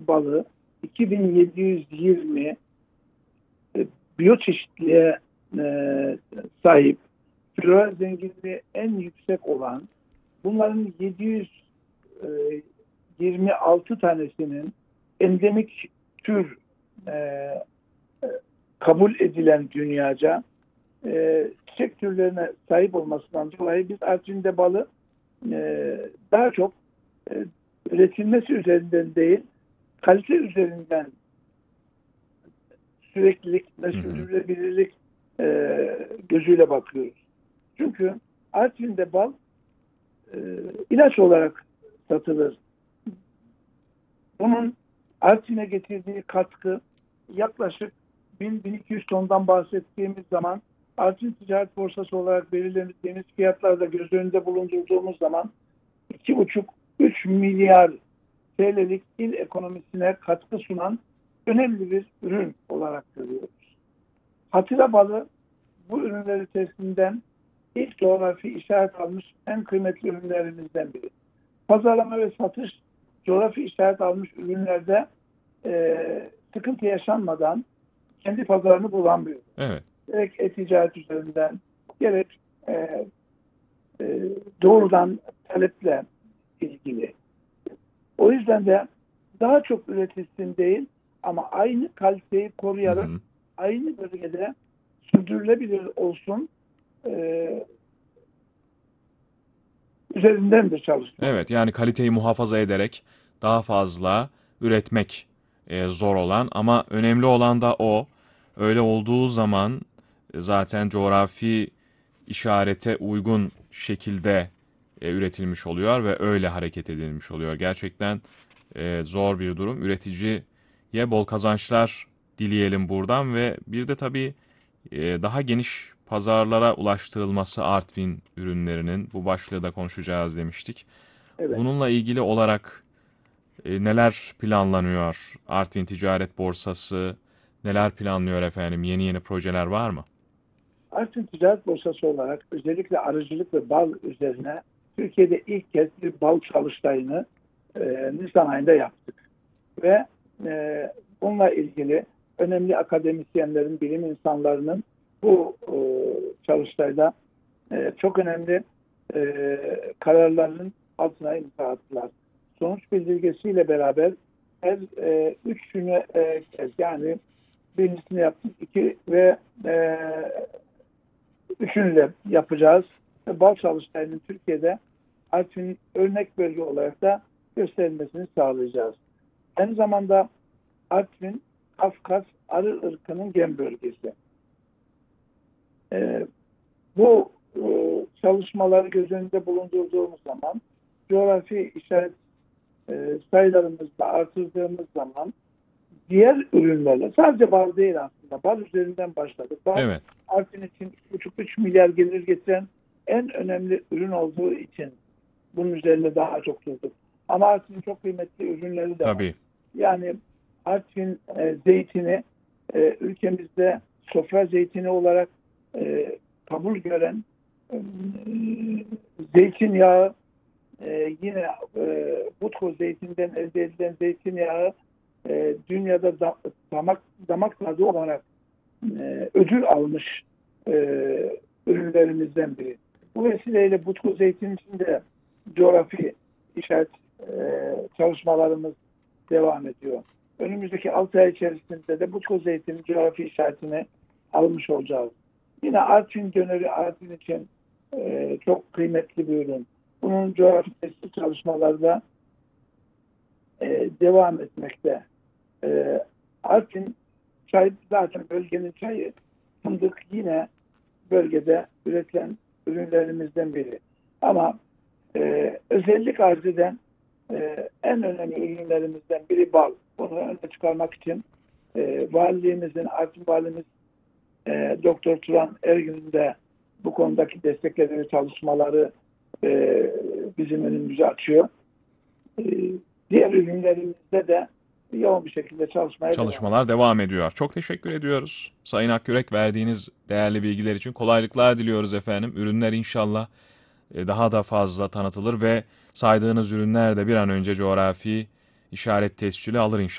balı 2720 biyoçeşitliğe sahip, flora zenginliği en yüksek olan, bunların 726 tanesinin endemik tür kabul edilen dünyaca çiçek türlerine sahip olmasından dolayı biz Artvin'de balı daha çok üretilmesi üzerinden değil, kalite üzerinden süreklilik ve sürdürülebilirlik gözüyle bakıyoruz. Çünkü Artvin'de bal ilaç olarak satılır. Bunun Artvin'e getirdiği katkı yaklaşık 1000-1200 tondan bahsettiğimiz zaman Artvin Ticaret Borsası olarak belirlediğimiz fiyatlarda göz önünde bulundurduğumuz zaman 2,5-3 milyar TL'lik il ekonomisine katkı sunan önemli bir ürün olarak görüyoruz. Hatıra balı bu ürünler içerisinden ilk coğrafi işaret almış en kıymetli ürünlerimizden biri. Pazarlama ve satış coğrafi işaret almış ürünlerde sıkıntı yaşanmadan kendi pazarını bulan bir ürün. Evet. Gerek e-ticaret üzerinden, gerek doğrudan taleple ilgili. O yüzden de daha çok üretilsin değil ama aynı kaliteyi koruyarak aynı bölgede sürdürülebilir olsun üzerinden de çalışmak. Evet, yani kaliteyi muhafaza ederek daha fazla üretmek zor olan ama önemli olan da o. Öyle olduğu zaman zaten coğrafi işarete uygun şekilde üretilmiş oluyor ve öyle hareket edilmiş oluyor. Gerçekten zor bir durum. Üreticiye bol kazançlar dileyelim buradan ve bir de tabii daha geniş pazarlara ulaştırılması Artvin ürünlerinin, bu başlığı da konuşacağız demiştik. Evet. Bununla ilgili olarak neler planlanıyor? Artvin Ticaret Borsası neler planlıyor efendim? Yeni projeler var mı? Artvin Ticaret Borsası olarak özellikle arıcılık ve bal üzerine Türkiye'de ilk kez bir bal çalıştayını Nisan ayında yaptık. Ve bununla ilgili önemli akademisyenlerin, bilim insanlarının bu çalıştayda çok önemli kararların altına imza attılar. Sonuç bildirgesiyle beraber her 3 güne yani birincisini yaptık, 2 ve 3'ünü de yapacağız. Bal çalıştayının Türkiye'de Artvin örnek bölge olarak da gösterilmesini sağlayacağız. Aynı zamanda Artvin, Kafkas arı ırkının gen bölgesi. Bu çalışmaları göz önünde bulundurduğumuz zaman coğrafi işaret sayılarımızı da artırdığımız zaman diğer ürünlerle, sadece bal değil aslında, bal üzerinden başladık. Bal, Evet. Artvin için 2,5-3 milyar gelir getiren en önemli ürün olduğu için bunun üzerinde daha çok durduk. Ama Artvin'in çok kıymetli ürünleri de Tabii. var. Yani Artvin zeytini ülkemizde sofra zeytini olarak kabul gören, zeytinyağı yine Butko zeytinden elde edilen zeytinyağı dünyada damak tadı olarak ödül almış ürünlerimizden biri. Bu vesileyle Butko zeytin içinde coğrafi işaret çalışmalarımız devam ediyor. Önümüzdeki 6 ay içerisinde de Butko zeytinin coğrafi işaretini almış olacağız. Yine Artvin döneri Artvin için çok kıymetli bir ürün. Bunun coğrafi tespit çalışmaları da devam etmekte. Artvin çay zaten bölgenin çayı, fındık yine bölgede üretilen ürünlerimizden biri. Ama özellik arz eden en önemli ürünlerimizden biri bal. Bunu öne çıkarmak için valiliğimizin, Artvin valimiz Doktor Turan Ergün'ün de bu konudaki destekleri, çalışmaları bizim önümüzü açıyor. Diğer ürünlerimizde de yoğun bir şekilde Çalışmalar devam ediyor. Çok teşekkür ediyoruz Sayın Akyürek, verdiğiniz değerli bilgiler için. Kolaylıklar diliyoruz efendim. Ürünler inşallah daha da fazla tanıtılır ve saydığınız ürünler de bir an önce coğrafi işaret tescili alır inşallah.